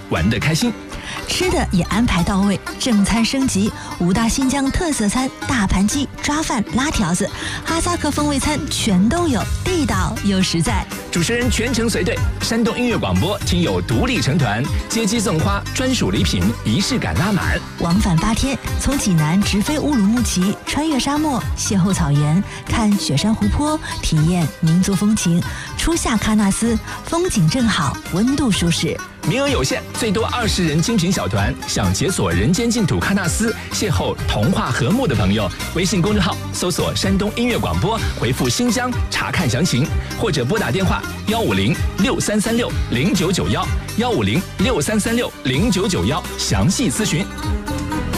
玩得开心。 吃的也安排到位，正餐升级，5大新疆特色餐、大盘鸡、抓饭、拉条子，哈萨克风味餐全都有，地道又实在。 主持人全程随队，山东音乐广播听友独立成团，接机送花，专属礼品，仪式感拉满。 往返8天，从济南直飞乌鲁木齐，穿越沙漠，邂逅草原，看雪山湖泊，体验民族风情。初夏喀纳斯，风景正好，温度舒适。 名额有限，最多20人精品小团。想解锁人间净土喀纳斯，邂逅童话和睦的朋友，微信公众号搜索山东音乐广播，回复新疆查看详情，或者拨打电话15063360991，15063360991，详细咨询。